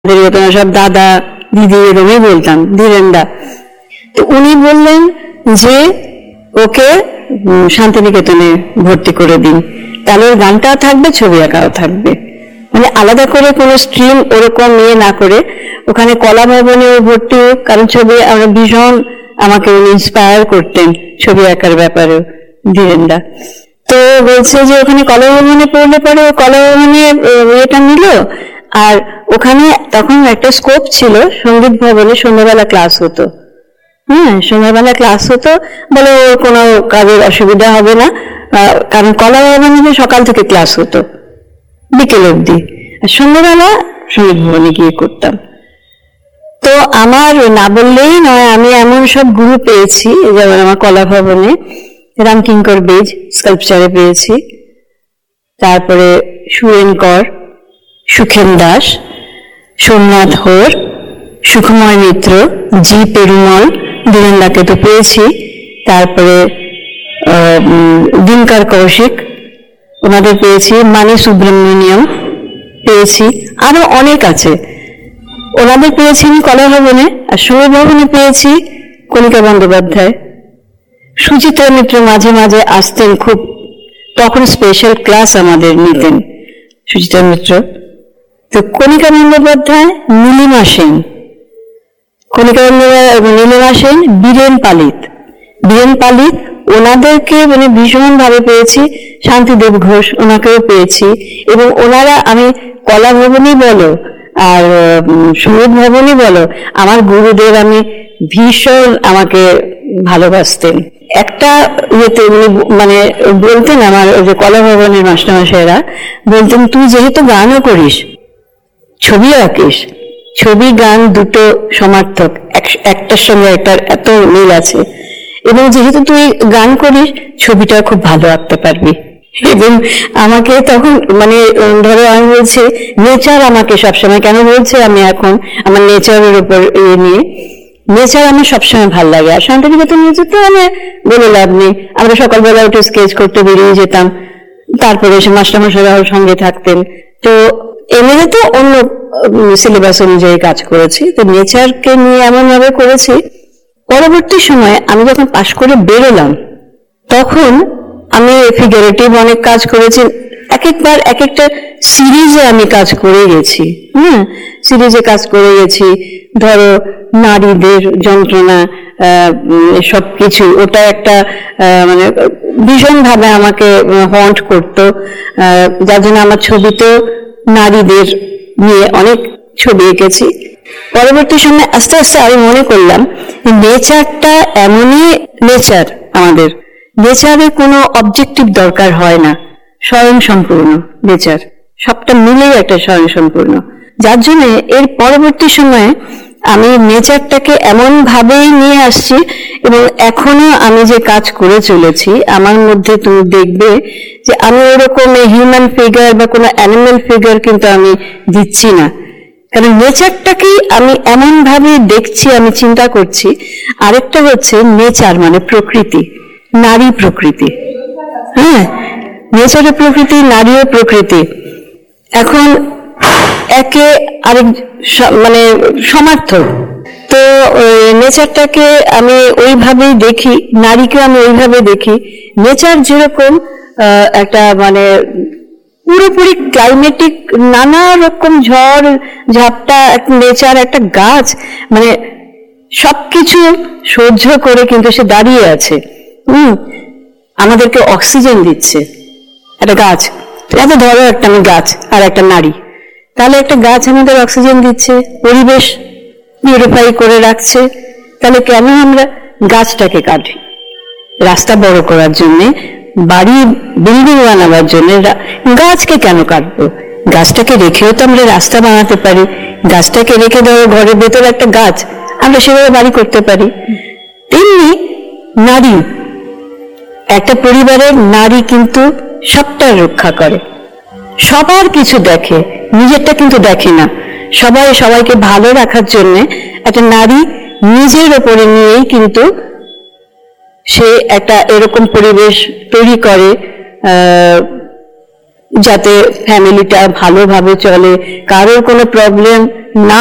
সব দাদা দিদি এরকমই বলতাম, ধীরেনদা। তো উনি বললেন যে ওকে শান্তিনিকেতনে ভর্তি করে দিন, তাহলে ওর গানটাও থাকবে, ছবি আঁকাও থাকবে, মানে আলাদা করে কোনো স্ট্রিম ওরকম নিয়ে না করে ওখানে কলা ভবনে ভর্তি হোক। কারণ ছবি আমরা ভীষণ আমাকে উনি ইন্সপায়ার করতেন ছবি আঁকার ব্যাপারে ধীরেনদা। তো বলছে যে ওখানে কলা ভবনে পড়লে পরে ও কলা ভবনে এটা নিল। আর ওখানে তখন একটা স্কোপ ছিল, সঙ্গীত ভবনে সন্ধ্যাবেলা ক্লাস হতো। সন্ধ্যাবেলা ক্লাস হতো বলে ওর কোনো কাজের অসুবিধা হবে না, কারণ কলা ভবনে সকাল থেকে ক্লাস হতো বিকেল অব্দি, আর সন্ধ্যাবেলা সঙ্গীত ভবনে গিয়ে করতাম। তো আমার না বললেই নয়, আমি এমন সব গুরু পেয়েছি, যেমন আমার কলা ভবনে রামকিঙ্কর বেজ স্কাল্পচারে পেয়েছি, তারপরে সুরেন কর, সুখেন দাস, সোমনাথ হোর, সুখময় মিত্র, জি পেরুমল, ধীরেনদাকে তো পেয়েছি, তারপরে দিনকার কৌশিক, ওনাদের পেয়েছি, মানি সুব্রমণিয়ম পেয়েছি, আরো অনেক আছে। ওনাদের পেয়েছি আমি কলা ভবনে, আর সঙ্গীত ভবনে পেয়েছি কণিকা বন্দ্যোপাধ্যায়। সুচিত্রা মিত্র মাঝে মাঝে আসতেন, খুব তখন স্পেশাল ক্লাস আমাদের নিতেন সুচিত্রা মিত্র। তো কণিকা বন্দ্যোপাধ্যায়, নীলিমা সেন, কণিকা বন্দ্যোপাধ্যায়, নীলিমা সেন, বীরেন পালিত, ওনাদেরকে মানে ভীষণ ভাবে পেয়েছি। শান্তিদেব ঘোষ, ওনাকেও পেয়েছি। এবং ওনারা, আমি কলা ভবনই বলো আর সঙ্গীত ভবনই বলো, আমার গুরুদেব, আমি ভীষণ আমাকে ভালোবাসতেন। একটা ইয়েতে মানে বলতেন আমার যে কলা ভবনের মাস্টারমশাইরা বলতেন, তুই যেহেতু গানও করিস, ছবি আঁকিস, ছবি গান দুটো সমার্থক, একটার সঙ্গে একটার এত মিল আছে, এবং যেহেতু তুই গান করিস ছবিটা খুব ভালো আঁকতে পারবি। এবং আমাকে তখন মানে ধরো আমি বলছি নেচার, আমাকে সবসময় কেন বলছে, আমি এখন আমার নেচারের উপর নিয়ে, নেচার আমার সবসময় ভাল লাগে। আর শান্তিনিকেতন নেচার তো আমি বলে লাভ নেই, আমরা সকালবেলা উঠে স্কেচ করতে বেরিয়ে যেতাম, তারপরে এসে মাস্টারমশাইরাও সঙ্গে থাকতেন। তো এমএলএ তো অন্য সিলেবাস অনুযায়ী কাজ করেছি, তো নেচারকে নিয়ে এমন ভাবে করেছি। পরবর্তী সময়ে আমি যখন পাশ করে বেরোলাম, তখন আমি ফিগারেটিভ অনেক কাজ করেছি, এক একবার এক একটা সিরিজে আমি কাজ করে গেছি। সিরিজে কাজ করে গেছি, ধরো নারীদের যন্ত্রণা, সবকিছু, ওটা একটা মানে ভীষণ ভাবে আমাকে হন্ট করতো, যার জন্য আমার ছবিতে নারীদের নিয়ে অনেক ছবি এঁকেছি। পরবর্তী সময় আস্তে আস্তে আমি মনে করলাম নেচারটা এমনই নেচার, আমাদের নেচারে কোনো অবজেক্টিভ দরকার হয় না, স্বয়ং সম্পূর্ণ নেচার, সবটা মিলেই একটা স্বয়ং সম্পূর্ণ। যার জন্য এর পরবর্তী সময়ে আমি নেচারটাকে এমন ভাবেই নিয়ে আসছি, এবং এখনো আমি যে কাজ করে চলেছি আমার মধ্যে তুমি দেখবে যে আমি ওরকম হিউম্যান ফিগার বা কোনো অ্যানিম্যাল ফিগার কিন্তু আমি দিচ্ছি না, কারণ নেচারটাকেই আমি এমন ভাবে দেখছি, আমি চিন্তা করছি। আরেকটা হচ্ছে নেচার মানে প্রকৃতি, নারী প্রকৃতি, নেচারের প্রকৃতি, নারীও প্রকৃতি, এখন একে আরেক মানে সমার্থক। তো নেচারটাকে আমি ওইভাবেই দেখি, নারীকে আমি ওইভাবে দেখি। নেচার যেরকম একটা মানে পুরোপুরি ক্লাইমেটিক, নানা রকম ঝড় ঝাপটা, নেচার একটা গাছ, মানে সবকিছু সহ্য করে কিন্তু সে দাঁড়িয়ে আছে, আমাদেরকে অক্সিজেন দিচ্ছে। একটা গাছ, এত ধরো একটা আমি গাছ আর একটা নারী, তাহলে একটা গাছ আমাদের অক্সিজেন দিচ্ছে, পরিবেশ পিউরিফাই করে রাখছে, তাহলে কেন আমরা গাছটাকে কাটি? রাস্তা বড় করার জন্যে, বাড়ি বিল্ডিং বানাবার জন্য গাছকে কেন কাটবো? গাছটাকে রেখেও তো আমরা রাস্তা বানাতে পারি, গাছটাকে রেখে ধরো ঘরের ভেতরে একটা গাছ, আমরা সেভাবে বাড়ি করতে পারি। তেমনি নারী, একটা পরিবারের নারী কিন্তু সবটা রক্ষা করে, সবার কিছু দেখে, নিজেরটা কিন্তু দেখে না। সবাইকে ভালো রাখার জন্য একটা নারী নিজের ওপরে নিয়েই কিন্তু সে একটা এরকম পরিবেশ তৈরি করে, যাতে ফ্যামিলিটা ভালোভাবে চলে, কারোর কোনো প্রবলেম না